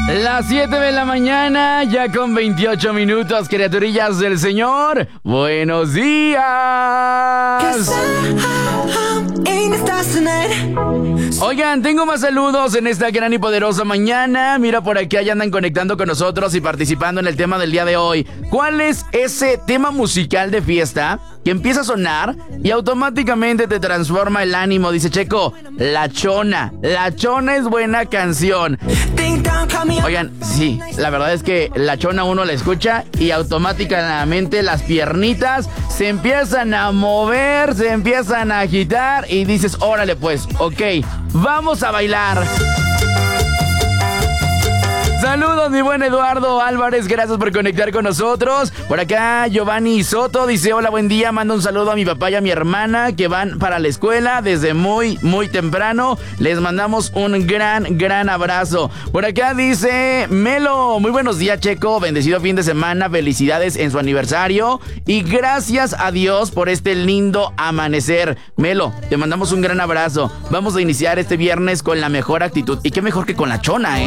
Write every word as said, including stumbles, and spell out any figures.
Las siete de la mañana, ya con veintiocho minutos, criaturillas del Señor. ¡Buenos días! Oigan, tengo más saludos en esta gran y poderosa mañana. Mira, por aquí ya andan conectando con nosotros y participando en el tema del día de hoy. ¿Cuál es ese tema musical de fiesta que empieza a sonar y automáticamente te transforma el ánimo? Dice Checo, La Chona. La Chona es buena canción. Oigan, sí, la verdad es que La Chona uno la escucha y automáticamente las piernitas se empiezan a mover, se empiezan a agitar y dices, órale pues, ok, vamos a bailar. Saludos, mi buen Eduardo Álvarez, gracias por conectar con nosotros. Por acá, Giovanni Soto dice, hola, buen día, mando un saludo a mi papá y a mi hermana que van para la escuela desde muy, muy temprano. Les mandamos un gran, gran abrazo. Por acá dice, Melo, muy buenos días, Checo, bendecido fin de semana, felicidades en su aniversario y gracias a Dios por este lindo amanecer. Melo, te mandamos un gran abrazo. Vamos a iniciar este viernes con la mejor actitud y qué mejor que con La Chona, ¿eh?